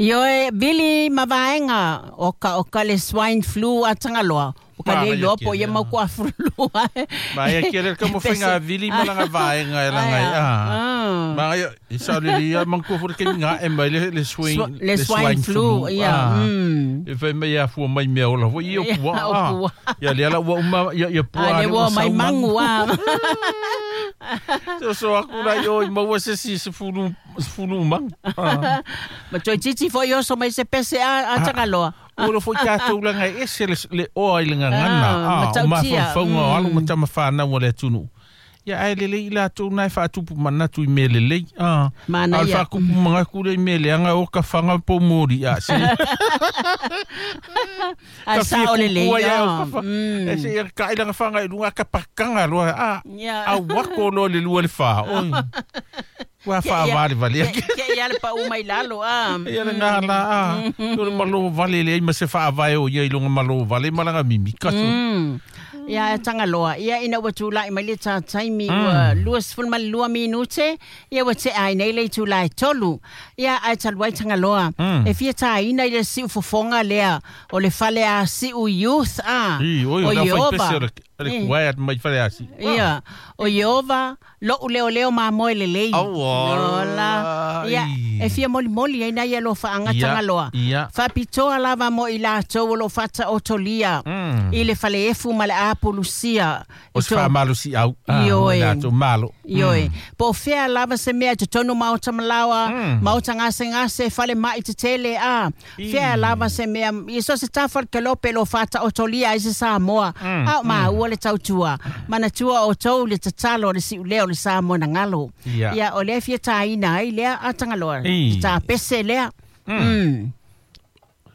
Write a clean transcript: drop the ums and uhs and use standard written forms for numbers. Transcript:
Ioe, Billy Mavaenga, oka le swine flu at Tangaloa. Oka le lopo, ia mau kua frulua. Mai kere ka mo finga Billy malanga vaenga langai. Mai isa le manko for ke nga e mai le swine flu, ia. E fe mai a fu mai me ola. Ia pu. Ia le ala wa ia pu. Ale wa mai mangu a. So akula yo mau se si se fulu mang. Ma toi titi fo yo so mai se pese a Tangaloa. Ora foi tātou langa ese le oa i langa ngana. Ma whaunga alu matama whānau o le tunu. Ia ai lele i la tō nai whātupu manatu i me lele. Mana ia. Al whakupu mga kure i me le anga o ka whanga po mori. A sa o lele. E se ia ka ilanga whanga i runga ka pakanga loa. A wako lo le lua le wha. Wa fa vale vale. Ke ia le pa umai lalo Ia le ngā la Tore malo vale le ma se fa vai o ia ilonga malo vale malanga mimi kaso. Ia Tangaloa. Ia ina watu lai mai le tā taimi ua luas fulmali 2 minute. Ia wate ai nei le tu lai tolu. Ia ai talwai Tangaloa. E fia tā ina i le siu fofonga lea o le fale a siu youth o Yehova. Waiat mai fale asi. Ia. O Yehova lo leo ma moe le lei. Ola. Ia. E fia moli ai nai alo faanga Tangaloa. Fa pitoa lava mo i la tau lo fata otolia. I le fale efu ma le apolusia. O se fa malu si au. Ioe. Malo. Ioe. Po fea lava se mea te tonu mauta malawa. Mauta ngase fale mai te tele Fea lava se mea. Iso se tafar ke lope lo fata otolia i se Samoa. Au ma ua le tautua. Mana tua o tau le tatalo le si uleo le Samoa na ngalo. Ia o le fia ta ina ai lea a Tangaloa. Ta pese lea.